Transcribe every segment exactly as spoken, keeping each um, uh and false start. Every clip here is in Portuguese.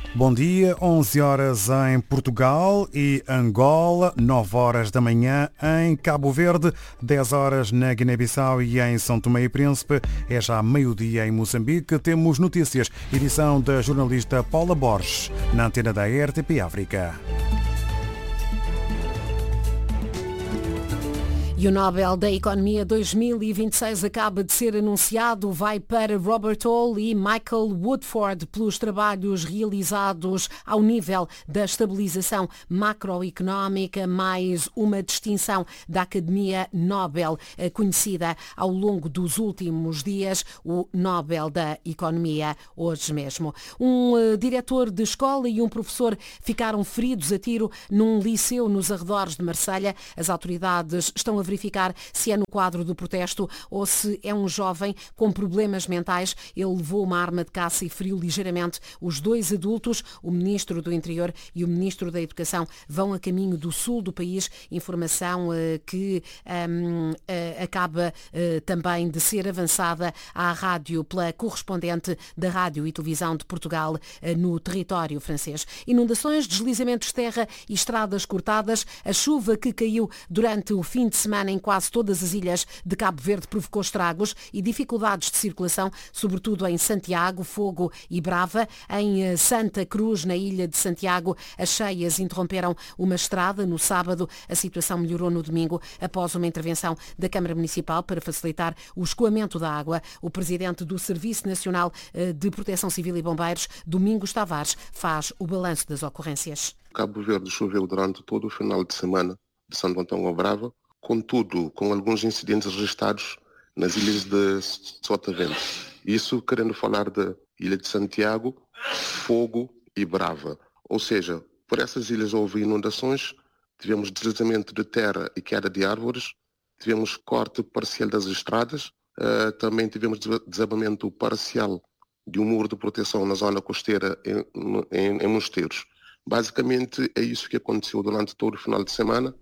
Bom dia, onze horas em Portugal e Angola, nove horas da manhã em Cabo Verde, dez horas na Guiné-Bissau e em São Tomé e Príncipe. É já meio-dia em Moçambique. Temos notícias, edição da jornalista Paula Borges, na antena da R T P África. E o Nobel da Economia dois mil e vinte e seis acaba de ser anunciado, vai para Robert Hall e Michael Woodford pelos trabalhos realizados ao nível da estabilização macroeconómica, mais uma distinção da Academia Nobel, conhecida ao longo dos últimos dias, o Nobel da Economia, hoje mesmo. Um uh, diretor de escola e um professor ficaram feridos a tiro num liceu nos arredores de Marselha. As autoridades estão a verificar se é no quadro do protesto ou se é um jovem com problemas mentais. Ele levou uma arma de caça e feriu ligeiramente os dois adultos. O ministro do Interior e o ministro da Educação vão a caminho do sul do país. Informação uh, que um, uh, acaba uh, também de ser avançada à rádio pela correspondente da Rádio e Televisão de Portugal uh, no território francês. Inundações, deslizamentos de terra e estradas cortadas. A chuva que caiu durante o fim de semana em quase todas as ilhas de Cabo Verde provocou estragos e dificuldades de circulação, sobretudo em Santiago, Fogo e Brava. Em Santa Cruz, na ilha de Santiago, as cheias interromperam uma estrada no sábado. A situação melhorou no domingo após uma intervenção da Câmara Municipal para facilitar o escoamento da água. O presidente do Serviço Nacional de Proteção Civil e Bombeiros, Domingos Tavares, faz o balanço das ocorrências. Cabo Verde choveu durante todo o final de semana de Santo Antão ao Brava, contudo, com alguns incidentes registrados nas ilhas de Sotavento. Isso querendo falar da Ilha de Santiago, Fogo e Brava. Ou seja, por essas ilhas houve inundações, tivemos deslizamento de terra e queda de árvores, tivemos corte parcial das estradas, uh, também tivemos desabamento parcial de um muro de proteção na zona costeira em, em, em Mosteiros. Basicamente é isso que aconteceu durante todo o final de semana.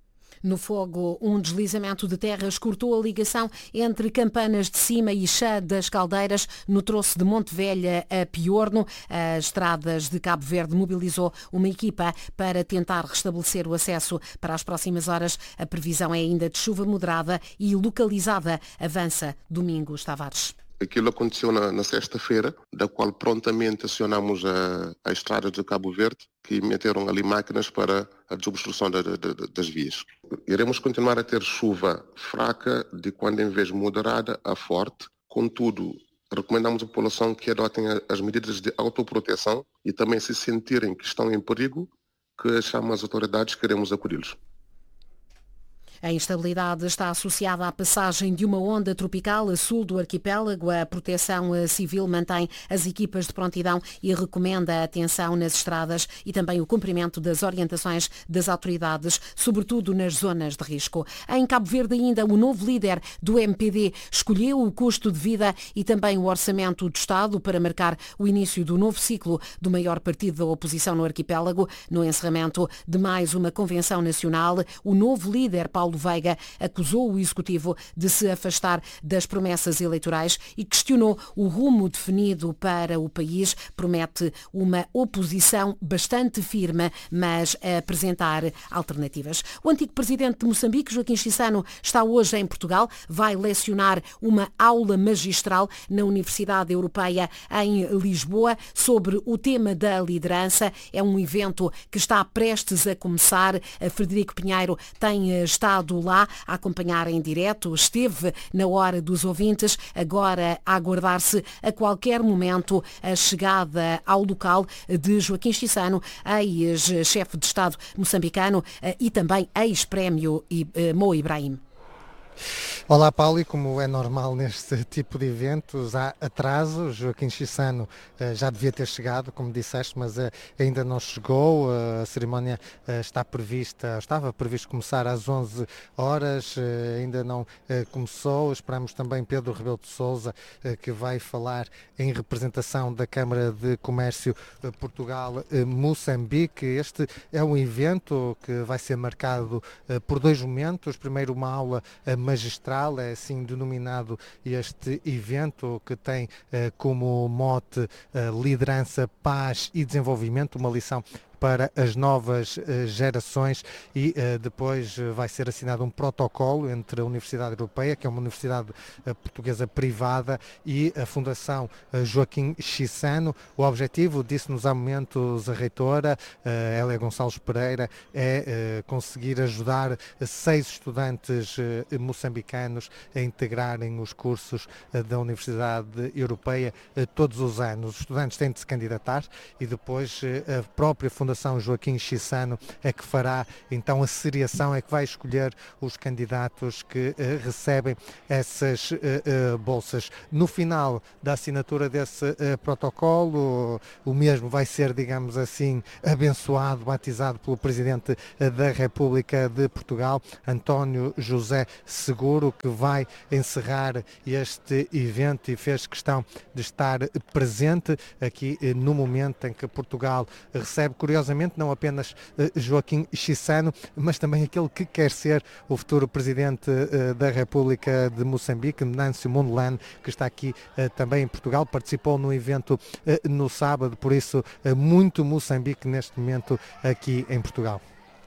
No Fogo, um deslizamento de terras cortou a ligação entre Campanas de Cima e Chá das Caldeiras, no troço de Monte Velha a Piorno. As estradas de Cabo Verde mobilizou uma equipa para tentar restabelecer o acesso para as próximas horas. A previsão é ainda de chuva moderada e localizada. Avança Domingos Tavares. Aquilo aconteceu na, na sexta-feira, da qual prontamente acionamos a, a estrada de Cabo Verde, que meteram ali máquinas para a desobstrução da, da, das vias. Iremos continuar a ter chuva fraca, de quando em vez moderada a forte. Contudo, recomendamos à população que adotem as medidas de autoproteção e também, se sentirem que estão em perigo, que chamem as autoridades, queremos acudir-los. A instabilidade está associada à passagem de uma onda tropical a sul do arquipélago. A Proteção Civil mantém as equipas de prontidão e recomenda a atenção nas estradas e também o cumprimento das orientações das autoridades, sobretudo nas zonas de risco. Em Cabo Verde ainda, o novo líder do M P D escolheu o custo de vida e também o orçamento do Estado para marcar o início do novo ciclo do maior partido da oposição no arquipélago. No encerramento de mais uma convenção nacional, o novo líder, Paulo Paulo Veiga, acusou o Executivo de se afastar das promessas eleitorais e questionou o rumo definido para o país. Promete uma oposição bastante firme, mas a apresentar alternativas. O antigo presidente de Moçambique, Joaquim Chissano, está hoje em Portugal. Vai lecionar uma aula magistral na Universidade Europeia em Lisboa sobre o tema da liderança. É um evento que está prestes a começar. Frederico Pinheiro tem estado lá a acompanhar em direto, esteve na hora dos ouvintes, agora a aguardar-se a qualquer momento a chegada ao local de Joaquim Chissano, ex-chefe de Estado moçambicano e também ex-prémio Mo Ibrahim. Olá, Paulo, e como é normal neste tipo de eventos, há atraso. Joaquim Chissano uh, já devia ter chegado, como disseste, mas uh, ainda não chegou. Uh, a cerimónia uh, está prevista, estava previsto começar às onze horas, uh, ainda não uh, começou. Esperamos também Pedro Rebelo de Sousa, uh, que vai falar em representação da Câmara de Comércio uh, Portugal-Moçambique. Uh, este é um evento que vai ser marcado uh, por dois momentos. Primeiro, uma aula uh, magistral, é assim denominado este evento que tem como mote liderança, paz e desenvolvimento, uma lição para as novas uh, gerações e uh, depois uh, vai ser assinado um protocolo entre a Universidade Europeia, que é uma universidade uh, portuguesa privada, e a Fundação uh, Joaquim Chissano. O objetivo, disse-nos há momentos a reitora, uh, Hélia Gonçalves Pereira, é uh, conseguir ajudar seis estudantes uh, moçambicanos a integrarem os cursos uh, da Universidade Europeia uh, todos os anos. Os estudantes têm de se candidatar e depois uh, a própria Fundação Fundação Joaquim Chissano é que fará então a seriação, é que vai escolher os candidatos que uh, recebem essas uh, uh, bolsas. No final da assinatura desse uh, protocolo, o mesmo vai ser, digamos assim, abençoado, batizado pelo Presidente uh, da República de Portugal, António José Seguro, que vai encerrar este evento e fez questão de estar presente aqui uh, no momento em que Portugal recebe, curiosamente, não apenas uh, Joaquim Chissano, mas também aquele que quer ser o futuro Presidente uh, da República de Moçambique, Venâncio Mondlane, que está aqui uh, também em Portugal, participou no evento uh, no sábado, por isso uh, muito Moçambique neste momento aqui em Portugal.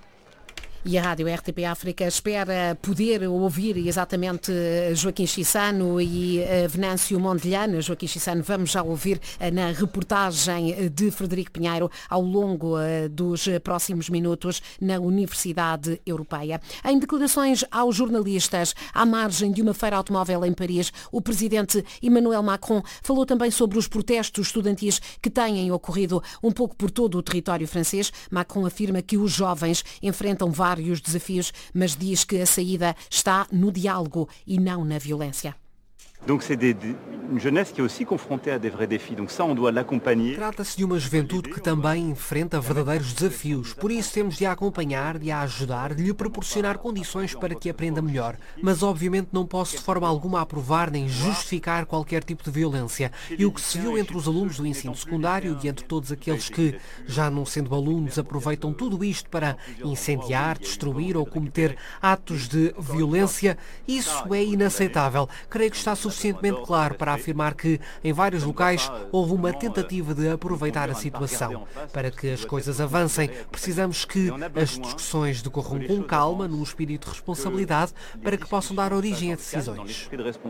E a Rádio R T P África espera poder ouvir exatamente Joaquim Chissano e Venâncio Mondlane. Joaquim Chissano vamos já ouvir na reportagem de Frederico Pinheiro ao longo dos próximos minutos na Universidade Europeia. Em declarações aos jornalistas, à margem de uma feira automóvel em Paris, o presidente Emmanuel Macron falou também sobre os protestos estudantis que têm ocorrido um pouco por todo o território francês. Macron afirma que os jovens enfrentam vários vários desafios, mas diz que a saída está no diálogo e não na violência. Donc c'est des, des, une jeunesse qui est aussi confrontée à des vrais défis. Donc ça on doit l'accompagner. Trata-se de uma juventude que também enfrenta verdadeiros desafios. Por isso temos de a acompanhar, de a ajudar, de lhe proporcionar condições para que aprenda melhor. Mas obviamente não posso de forma alguma aprovar nem justificar qualquer tipo de violência. E o que se viu entre os alunos do ensino secundário e entre todos aqueles que, já não sendo alunos, aproveitam tudo isto para incendiar, destruir ou cometer atos de violência, isso é inaceitável. Creio que está suficientemente claro para afirmar que, em vários locais, houve uma tentativa de aproveitar a situação. Para que as coisas avancem, precisamos que as discussões decorram com calma, num espírito de responsabilidade, para que possam dar origem a decisões.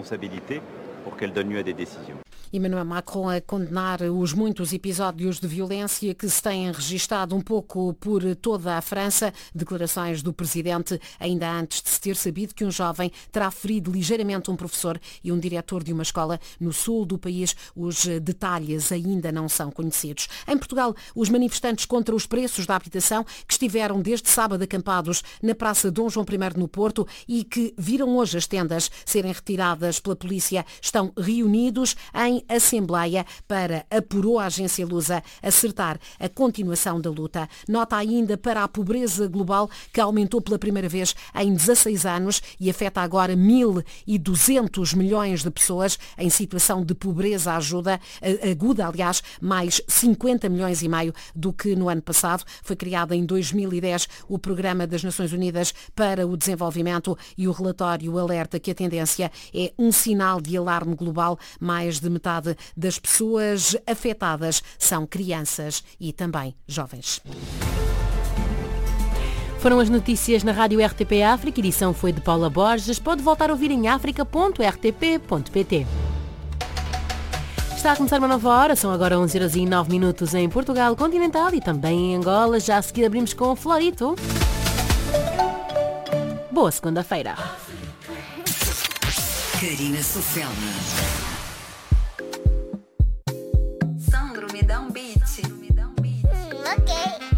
Emmanuel Macron a condenar os muitos episódios de violência que se têm registado um pouco por toda a França. Declarações do presidente ainda antes de se ter sabido que um jovem terá ferido ligeiramente um professor e um diretor de uma escola no sul do país. Os detalhes ainda não são conhecidos. Em Portugal, os manifestantes contra os preços da habitação, que estiveram desde sábado acampados na Praça Dom João I no Porto e que viram hoje as tendas serem retiradas pela polícia, estão reunidos em Assembleia para, apurou a agência Lusa, acertar a continuação da luta. Nota ainda para a pobreza global, que aumentou pela primeira vez em dezasseis anos e afeta agora mil e duzentos milhões de pessoas em situação de pobreza ajuda, aguda, aliás, mais cinquenta milhões e meio do que no ano passado. Foi criado em dois mil e dez o Programa das Nações Unidas para o Desenvolvimento e o relatório alerta que a tendência é um sinal de alarme global. Mais de metade das pessoas afetadas são crianças e também jovens. Foram as notícias na Rádio R T P África. A edição foi de Paula Borges. Pode voltar a ouvir em africa ponto r t p ponto p t. Está a começar uma nova hora, são agora onze horas e nove minutos em Portugal continental e também em Angola. Já a seguir abrimos com o Florito. Boa segunda-feira. Karina Sofela. Sandro, me dá um beat. Hum, ok.